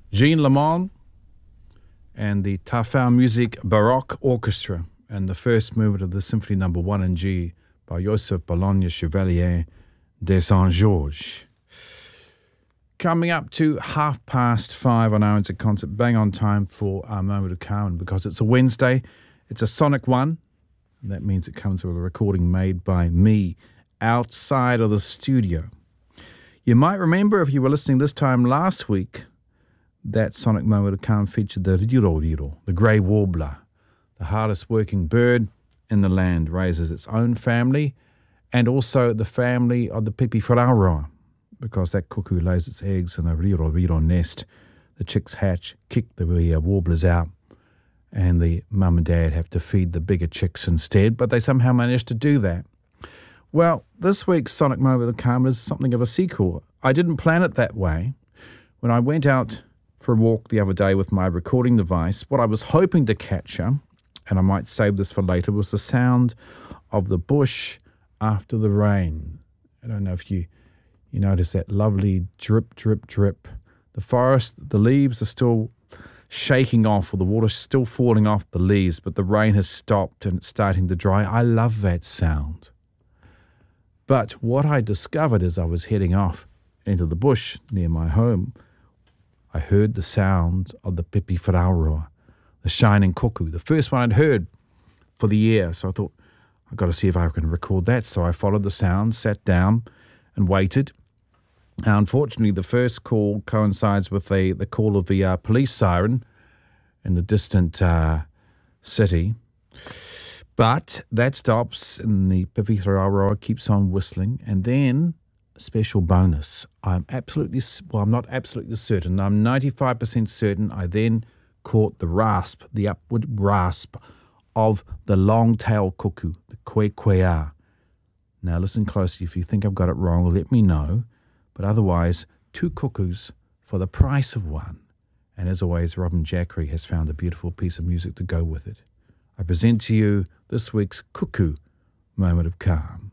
Jean Lamont and the Tafau Music Baroque Orchestra and the first movement of the Symphony No. 1 in G by Joseph Bologna Chevalier de Saint-Georges. Coming up to 5:30 on our concert, bang on time for our Moment of Calm. Because it's a Wednesday, it's a sonic one, and that means it comes with a recording made by me outside of the studio. You might remember, if you were listening this time last week, that sonic moment of calm featured the riroriro, the grey warbler, the hardest working bird in the land, raises its own family and also the family of the pipifaraura, because that cuckoo lays its eggs in a riroriro nest. The chicks hatch, kick the warblers out, and the mum and dad have to feed the bigger chicks instead, but they somehow manage to do that. Well, this week's Sonic Moment of Calm is something of a sequel. I didn't plan it that way. When I went out for a walk the other day with my recording device, what I was hoping to capture, and I might save this for later, was the sound of the bush after the rain. I don't know if you notice that lovely drip, drip, drip. The forest, the leaves are still shaking off, or the water's still falling off the leaves, but the rain has stopped and it's starting to dry. I love that sound. But what I discovered as I was heading off into the bush near my home, I heard the sound of the pipifaraura, the shining cuckoo, the first one I'd heard for the year. So I thought, I've got to see if I can record that. So I followed the sound, sat down and waited. Now, unfortunately, the first call coincides with the call of the police siren in the distant city. But that stops and the pipifaraura keeps on whistling. And then, special bonus, I'm not absolutely certain. I'm 95% certain I then caught the upward rasp of the long-tailed cuckoo, the kwe-kwea. Now listen closely. If you think I've got it wrong, let me know. But otherwise, 2 cuckoos for the price of 1. And as always, Robin Jackery has found a beautiful piece of music to go with it. I present to you this week's Cuckoo Moment of Calm.